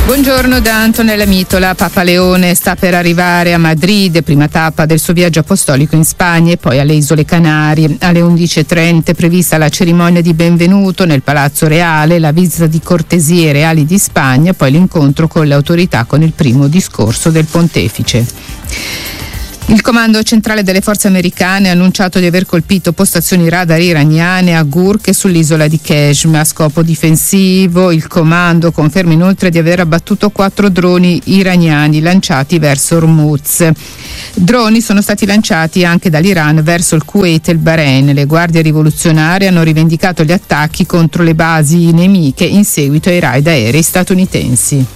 Buongiorno da Antonella Mitola. Papa Leone sta per arrivare a Madrid, prima tappa del suo viaggio apostolico in Spagna e poi alle Isole Canarie. Alle 11:30 è prevista la cerimonia di benvenuto nel Palazzo Reale, la visita di cortesie reali di Spagna, poi l'incontro con le autorità con il primo discorso del pontefice. Il comando centrale delle forze americane ha annunciato di aver colpito postazioni radar iraniane a Gurk e sull'isola di Keshme a scopo difensivo. Il comando conferma inoltre di aver abbattuto 4 droni iraniani lanciati verso Hormuz. Droni sono stati lanciati anche dall'Iran verso il Kuwait e il Bahrain. Le guardie rivoluzionarie hanno rivendicato gli attacchi contro le basi nemiche in seguito ai raid aerei statunitensi.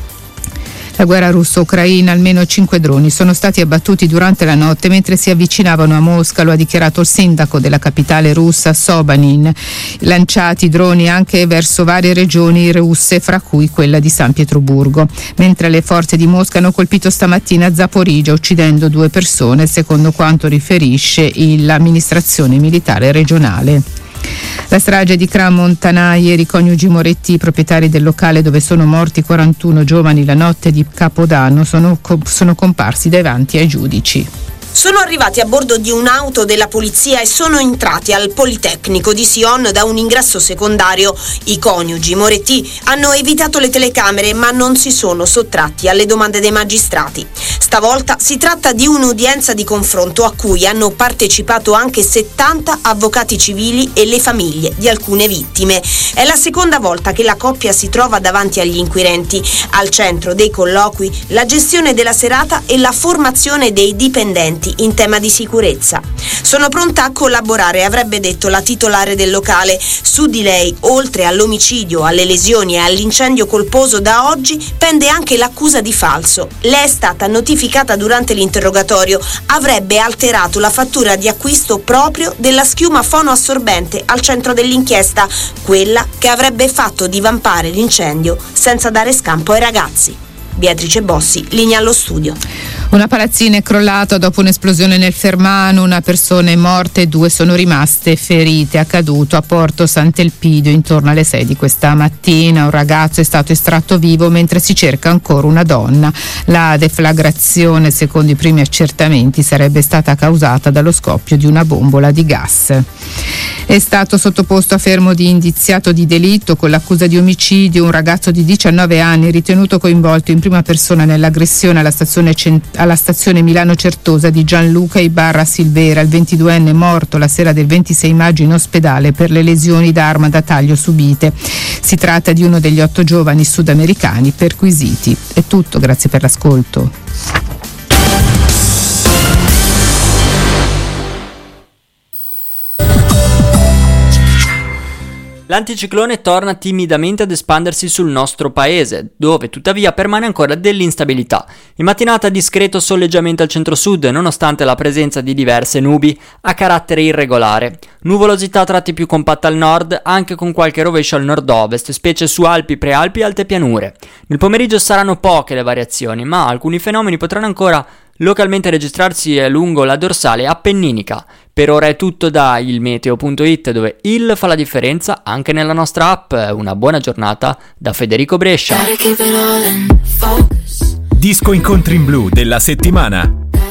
La guerra russo-ucraina, almeno 5 droni sono stati abbattuti durante la notte mentre si avvicinavano a Mosca, lo ha dichiarato il sindaco della capitale russa Sobanin. Lanciati droni anche verso varie regioni russe, fra cui quella di San Pietroburgo, mentre le forze di Mosca hanno colpito stamattina Zaporizhzhia, uccidendo 2 persone, secondo quanto riferisce l'amministrazione militare regionale. La strage di Cran Montana, ieri i coniugi Moretti, proprietari del locale dove sono morti 41 giovani la notte di Capodanno, sono comparsi davanti ai giudici. Sono arrivati a bordo di un'auto della polizia e sono entrati al Politecnico di Sion da un ingresso secondario. I coniugi Moretti hanno evitato le telecamere ma non si sono sottratti alle domande dei magistrati. Stavolta si tratta di un'udienza di confronto a cui hanno partecipato anche 70 avvocati civili e le famiglie di alcune vittime. È la seconda volta che la coppia si trova davanti agli inquirenti. Al centro dei colloqui la gestione della serata e la formazione dei dipendenti in tema di sicurezza. Sono pronta a collaborare, avrebbe detto la titolare del locale. Su di lei, oltre all'omicidio, alle lesioni e all'incendio colposo, da oggi pende anche l'accusa di falso. Lei è stata notificata durante l'interrogatorio. Avrebbe alterato la fattura di acquisto proprio della schiuma fonoassorbente al centro dell'inchiesta, quella che avrebbe fatto divampare l'incendio senza dare scampo ai ragazzi. Beatrice Bossi, linea allo studio. Una palazzina è crollata dopo un'esplosione nel Fermano, una persona è morta e 2 sono rimaste ferite. Accaduto a Porto Sant'Elpidio intorno alle 6 di questa mattina. Un ragazzo è stato estratto vivo mentre si cerca ancora una donna. La deflagrazione, secondo i primi accertamenti, sarebbe stata causata dallo scoppio di una bombola di gas. È stato sottoposto a fermo di indiziato di delitto con l'accusa di omicidio un ragazzo di 19 anni ritenuto coinvolto in prima persona nell'aggressione alla stazione Milano Certosa di Gianluca Ibarra Silvera, il 22enne morto la sera del 26 maggio in ospedale per le lesioni d'arma da taglio subite. Si tratta di uno degli 8 giovani sudamericani perquisiti. È tutto, grazie per l'ascolto. L'anticiclone torna timidamente ad espandersi sul nostro paese, dove tuttavia permane ancora dell'instabilità. In mattinata discreto soleggiamento al centro-sud, nonostante la presenza di diverse nubi a carattere irregolare. Nuvolosità a tratti più compatta al nord, anche con qualche rovescio al nord-ovest, specie su Alpi, Prealpi e alte pianure. Nel pomeriggio saranno poche le variazioni, ma alcuni fenomeni potranno ancora localmente registrarsi lungo la dorsale appenninica. Per ora è tutto da ilmeteo.it, dove il fa la differenza anche nella nostra app. Una buona giornata da Federico Brescia. Disco Incontri in Blu della settimana.